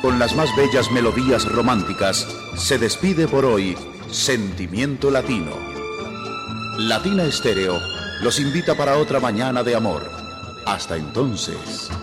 con las más bellas melodías románticas, se despide por hoy Sentimiento Latino. Latina Estéreo los invita para otra mañana de amor. Hasta entonces.